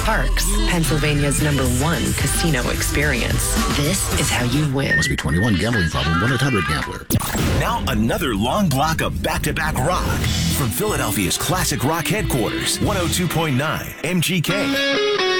Parks, Pennsylvania's #1 casino experience. This is how you win. Must be 21. Gambling problem. 1-800-GAMBLER. Now another long block of back-to-back rock from Philadelphia's classic rock headquarters, 102.9 MGK.